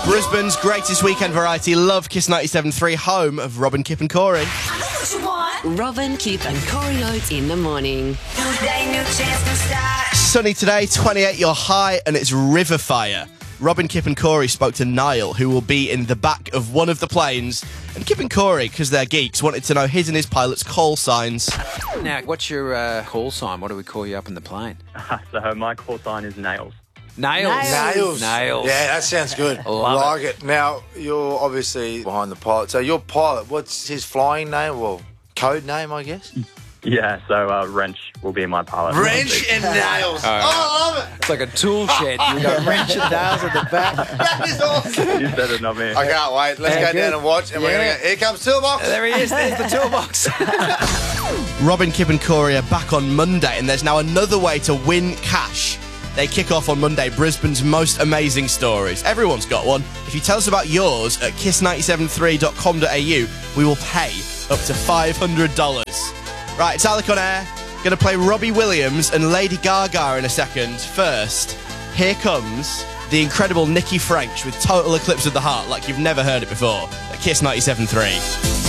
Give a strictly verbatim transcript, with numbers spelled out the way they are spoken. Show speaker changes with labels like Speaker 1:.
Speaker 1: Brisbane's greatest weekend variety, Love Kiss ninety-seven point three, home of Robin, Kip and Corey.
Speaker 2: Robin, Kip and Corey Oates in the morning.
Speaker 3: New day, new chance, new start.
Speaker 1: Sunny today, twenty-eight your high, and it's river fire. Robin, Kip and Corey spoke to Niall, who will be in the back of one of the planes. And Kip and Corey, because they're geeks, wanted to know his and his pilot's call signs.
Speaker 4: Now, what's your uh, call sign? What do we call you up in the plane?
Speaker 5: So my call sign is Nails.
Speaker 4: Nails.
Speaker 6: Nails.
Speaker 4: Nails.
Speaker 6: Yeah, that sounds good.
Speaker 4: I love
Speaker 6: like it. Now, you're obviously behind the pilot. So your pilot, what's his flying name? Well, code name, I guess?
Speaker 5: Yeah, so uh, Wrench will be my pilot.
Speaker 6: Wrench and Nails. Oh, I love it.
Speaker 4: It's like a tool shed. You've got wrench and nails at the back.
Speaker 6: That is awesome.
Speaker 5: You said it, not me.
Speaker 6: I can't wait. Let's
Speaker 4: Yeah,
Speaker 6: go
Speaker 4: good.
Speaker 6: down and watch. And we're
Speaker 4: Yeah.
Speaker 6: going to go, here comes Toolbox.
Speaker 4: There he is. There's the toolbox.
Speaker 1: Robin, Kip and Corey are back on Monday, and there's now another way to win cash. They kick off on Monday, Brisbane's most amazing stories. Everyone's got one. If you tell us about yours at kiss nine seven three dot com dot a u, we will pay up to five hundred dollars. Right, it's Alec on air. Going to play Robbie Williams and Lady Gaga in a second. First, here comes the incredible Nikki French with Total Eclipse of the Heart, like you've never heard it before, at Kiss ninety-seven point three.